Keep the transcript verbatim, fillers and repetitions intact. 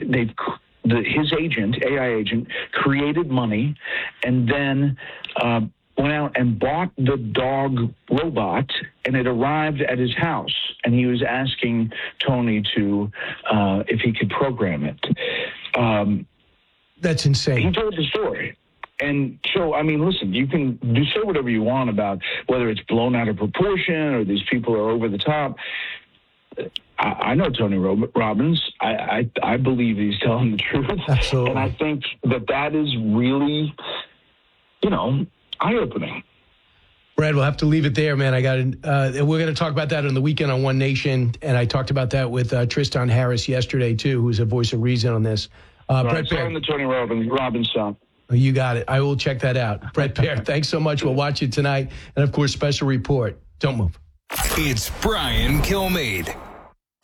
they've the, his agent, A I agent, created money, and then uh, went out and bought the dog robot, and it arrived at his house, and he was asking Tony to uh, if he could program it. Um, That's insane. He told the story. And so, I mean, listen, you can do say whatever you want about whether it's blown out of proportion or these people are over the top. I, I know Tony Robbins. I, I I believe he's telling the truth. Absolutely. And I think that that is really, you know, eye-opening. Brad, we'll have to leave it there, man. I got. Uh, we're going to talk about that on the weekend on One Nation, and I talked about that with uh, Tristan Harris yesterday too, who's a voice of reason on this. Uh, right, Brett Baer, the Tony Robbins, Robbins song. Oh, you got it. I will check that out. Brett Baer, thanks so much. We'll watch it tonight, and of course, special report. Don't move. It's Brian Kilmeade.